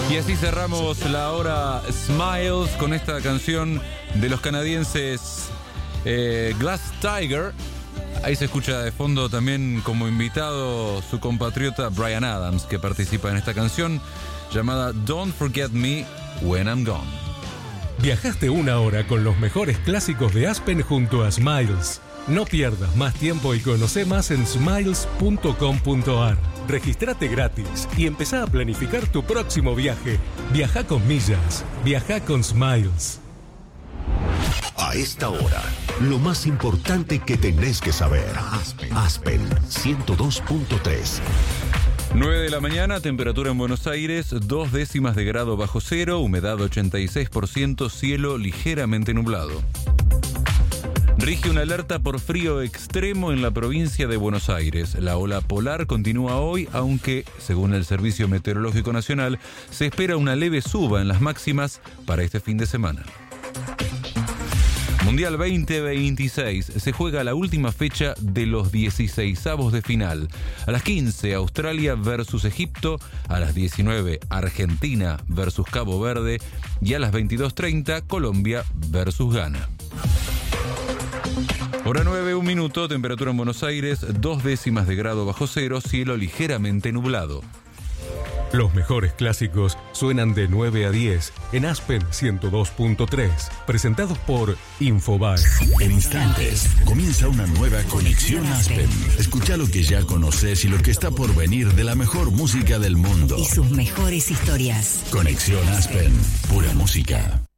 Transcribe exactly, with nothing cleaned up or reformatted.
Y así cerramos la hora Smiles con esta canción de los canadienses eh, Glass Tiger. Ahí se escucha de fondo también como invitado su compatriota Bryan Adams, que participa en esta canción llamada Don't Forget Me When I'm Gone. Viajaste una hora con los mejores clásicos de Aspen junto a Smiles. No pierdas más tiempo y conoce más en smiles punto com punto a r. Regístrate gratis y empezá a planificar tu próximo viaje. Viaja con millas. Viaja con Smiles. A esta hora, lo más importante que tenés que saber. Aspen, Aspen ciento dos punto tres. nueve de la mañana, temperatura en Buenos Aires, dos décimas de grado bajo cero, humedad ochenta y seis por ciento, cielo ligeramente nublado. Rige una alerta por frío extremo en la provincia de Buenos Aires. La ola polar continúa hoy, aunque, según el Servicio Meteorológico Nacional, se espera una leve suba en las máximas para este fin de semana. Mundial veinte veintiséis. Se juega la última fecha de los dieciseisavos de final. A las quince, Australia versus Egipto. A las diecinueve, Argentina versus Cabo Verde. Y a las veintidós treinta, Colombia versus Ghana. Hora nueve, un minuto, temperatura en Buenos Aires, dos décimas de grado bajo cero, cielo ligeramente nublado. Los mejores clásicos suenan de nueve a diez en Aspen ciento dos punto tres, presentados por Infobae. En instantes, comienza una nueva Conexión Aspen. Escucha lo que ya conoces y lo que está por venir de la mejor música del mundo. Y sus mejores historias. Conexión Aspen, pura música.